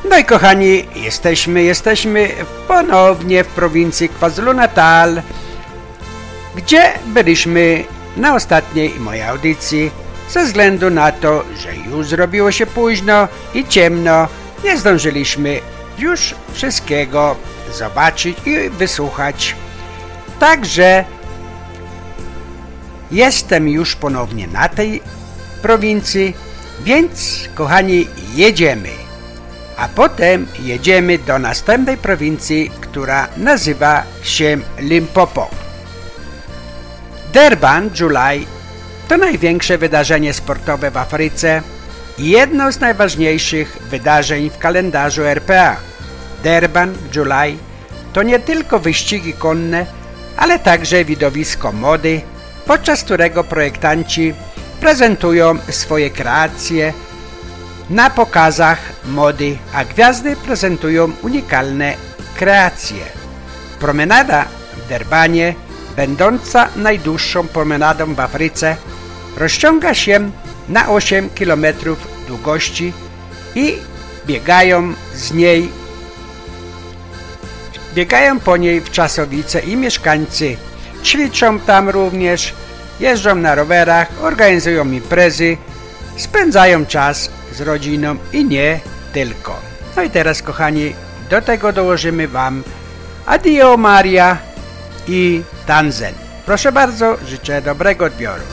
No i kochani, jesteśmy ponownie w prowincji KwaZulu-Natal, gdzie byliśmy na ostatniej mojej audycji. Ze względu na to, że już zrobiło się późno i ciemno, nie zdążyliśmy już wszystkiego zobaczyć i wysłuchać. Także jestem już ponownie na tej prowincji, więc kochani, jedziemy. A potem jedziemy do następnej prowincji, która nazywa się Limpopo. Durban July to największe wydarzenie sportowe w Afryce i jedno z najważniejszych wydarzeń w kalendarzu RPA. Durban July to nie tylko wyścigi konne, ale także widowisko mody, podczas którego projektanci prezentują swoje kreacje na pokazach mody, a gwiazdy prezentują unikalne kreacje. Promenada w Durbanie, będąca najdłuższą promenadą w Afryce, rozciąga się na 8 km długości i biegają po niej wczasowice i mieszkańcy ćwiczą tam również, jeżdżą na rowerach, organizują imprezy, spędzają czas z rodziną i nie tylko. No i teraz kochani, do tego dołożymy wam Adio Maria i Tanzen. Proszę bardzo, życzę dobrego odbioru.